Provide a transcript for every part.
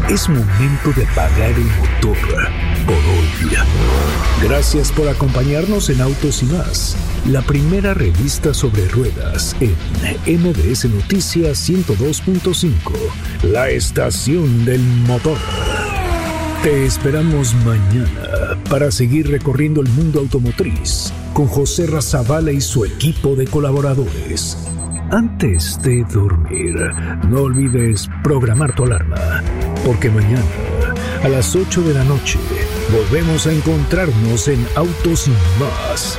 Es momento de apagar el motor por hoy. Gracias por acompañarnos en Autos y Más, la primera revista sobre ruedas en MBS Noticias 102.5, la estación del motor. Te esperamos mañana para seguir recorriendo el mundo automotriz con José Razabala y su equipo de colaboradores. Antes de dormir, no olvides programar tu alarma, porque mañana a las 8 de la noche volvemos a encontrarnos en Autos y Más.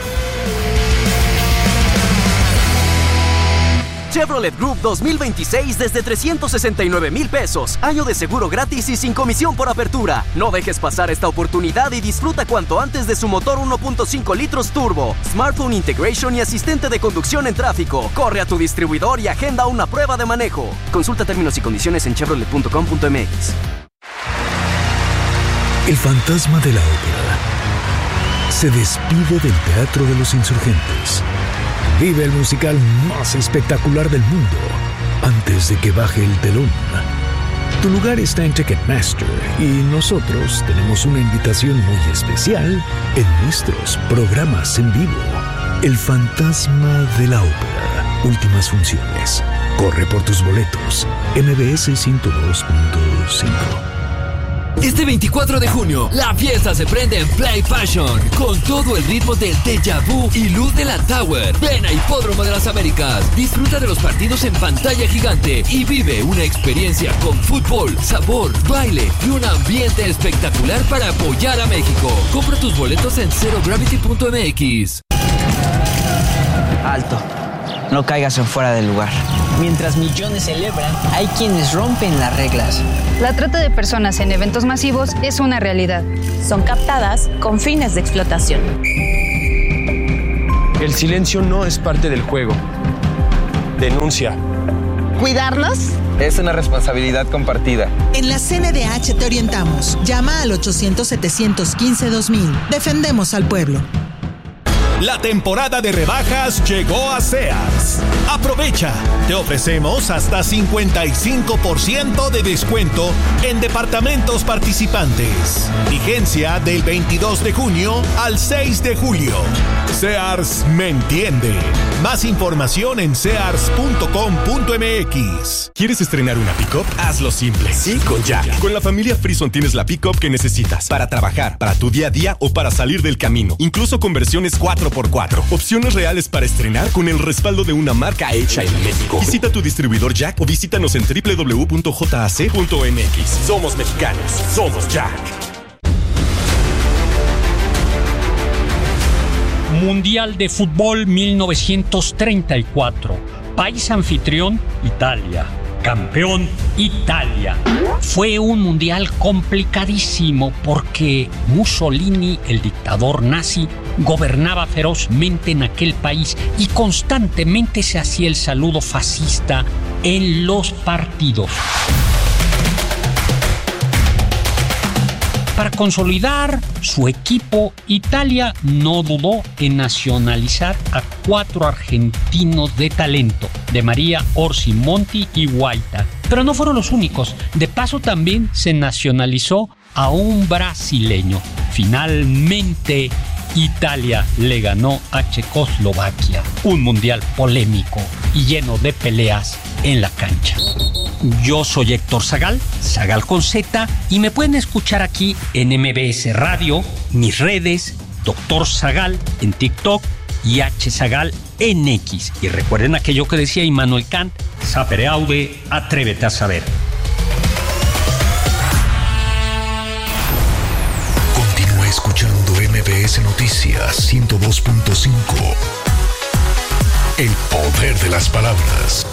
Chevrolet Group 2026 desde 369,000 pesos. Año de seguro gratis y sin comisión por apertura. No dejes pasar esta oportunidad y disfruta cuanto antes de su motor 1.5 litros turbo, smartphone integration y asistente de conducción en tráfico. Corre a tu distribuidor y agenda una prueba de manejo. Consulta términos y condiciones en chevrolet.com.mx. El fantasma de la ópera se despide del Teatro de los Insurgentes. Vive el musical más espectacular del mundo antes de que baje el telón. Tu lugar está en Ticketmaster y nosotros tenemos una invitación muy especial en nuestros programas en vivo. El fantasma de la ópera. Últimas funciones. Corre por tus boletos. MBS 102.5. Este 24 de junio, la fiesta se prende en Play Fashion, con todo el ritmo del Déjà Vu y luz de la Tower. Ven a Hipódromo de las Américas, disfruta de los partidos en pantalla gigante y vive una experiencia con fútbol, sabor, baile y un ambiente espectacular para apoyar a México. Compra tus boletos en zerogravity.mx. Alto, no caigas en fuera del lugar. Mientras millones celebran, hay quienes rompen las reglas. La trata de personas en eventos masivos es una realidad. Son captadas con fines de explotación. El silencio no es parte del juego. Denuncia. ¿Cuidarlos? Es una responsabilidad compartida. En la CNDH te orientamos. Llama al 800-715-2000. Defendemos al pueblo. La temporada de rebajas llegó a Sears. Aprovecha, te ofrecemos hasta 55% de descuento en departamentos participantes. Vigencia del 22 de junio al 6 de julio. Sears me entiende. Más información en sears.com.mx. ¿Quieres estrenar una pick-up? Hazlo simple. Sí, con Jack. Con la familia Frison tienes la pick-up que necesitas para trabajar, para tu día a día o para salir del camino. Incluso con versiones 4x4. Opciones reales para estrenar con el respaldo de una marca hecha en México. Visita tu distribuidor Jack o visítanos en www.jac.mx. Somos mexicanos. Somos Jack. Mundial de Fútbol 1934. País anfitrión, Italia. Campeón, Italia. Fue un mundial complicadísimo porque Mussolini, el dictador nazi, gobernaba ferozmente en aquel país y constantemente se hacía el saludo fascista en los partidos. Para consolidar su equipo, Italia no dudó en nacionalizar a 4 argentinos de talento, de María, Orsi, Monti y Guaita. Pero no fueron los únicos. De paso también se nacionalizó a un brasileño. Finalmente, Italia le ganó a Checoslovaquia. Un mundial polémico y lleno de peleas en la cancha. Yo soy Héctor Zagal, Zagal con Z, y me pueden escuchar aquí en MBS Radio, mis redes, Dr. Zagal en TikTok y H. Zagal en X. Y recuerden aquello que decía Immanuel Kant, sapere aude, atrévete a saber. Continúa escuchando MBS Noticias 102.5. El poder de las palabras.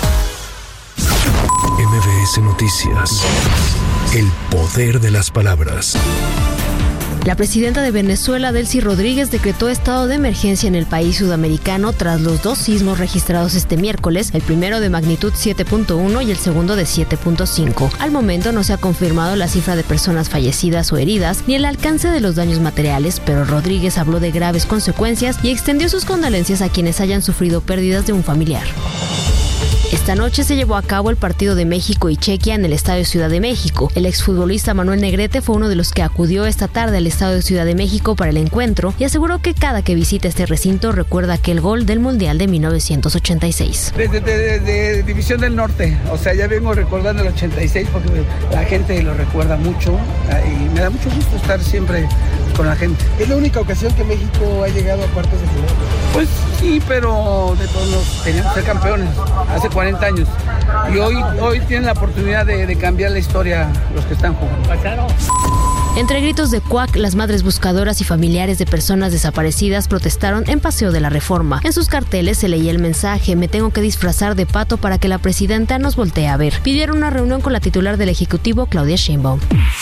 MBS Noticias. El poder de las palabras. La presidenta de Venezuela, Delcy Rodríguez, decretó estado de emergencia en el país sudamericano tras los 2 sismos registrados este miércoles, el primero de magnitud 7.1 y el segundo de 7.5. Al momento no se ha confirmado la cifra de personas fallecidas o heridas ni el alcance de los daños materiales, pero Rodríguez habló de graves consecuencias y extendió sus condolencias a quienes hayan sufrido pérdidas de un familiar. Esta noche se llevó a cabo el partido de México y Chequia en el Estadio Ciudad de México. El exfutbolista Manuel Negrete fue uno de los que acudió esta tarde al Estadio Ciudad de México para el encuentro y aseguró que cada que visita este recinto recuerda aquel gol del Mundial de 1986. Desde División del Norte, o sea, ya vengo recordando el 86 porque la gente lo recuerda mucho y me da mucho gusto estar siempre con la gente. ¿Es la única ocasión que México ha llegado a cuartos de final? Pues sí, pero de todos modos teníamos que ser campeones hace 40 años y hoy tienen la oportunidad de cambiar la historia los que están jugando. Entre gritos de cuac, las madres buscadoras y familiares de personas desaparecidas protestaron en Paseo de la Reforma. En sus carteles se leía el mensaje: me tengo que disfrazar de pato para que la presidenta nos voltee a ver. Pidieron una reunión con la titular del Ejecutivo, Claudia Sheinbaum.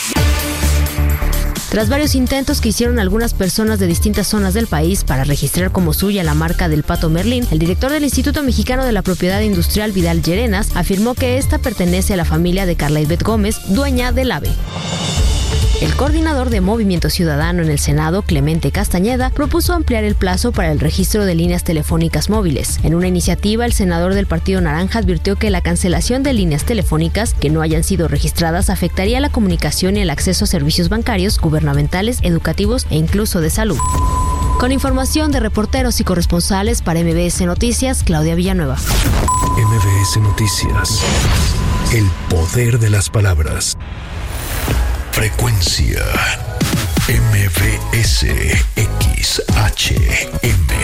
Tras varios intentos que hicieron algunas personas de distintas zonas del país para registrar como suya la marca del Pato Merlín, el director del Instituto Mexicano de la Propiedad Industrial, Vidal Llerenas, afirmó que esta pertenece a la familia de Carla Ivette Gómez, dueña del AVE. El coordinador de Movimiento Ciudadano en el Senado, Clemente Castañeda, propuso ampliar el plazo para el registro de líneas telefónicas móviles. En una iniciativa, el senador del Partido Naranja advirtió que la cancelación de líneas telefónicas que no hayan sido registradas afectaría la comunicación y el acceso a servicios bancarios, gubernamentales, educativos e incluso de salud. Con información de reporteros y corresponsales para MBS Noticias, Claudia Villanueva. MBS Noticias. El poder de las palabras. Frecuencia MBS XHM.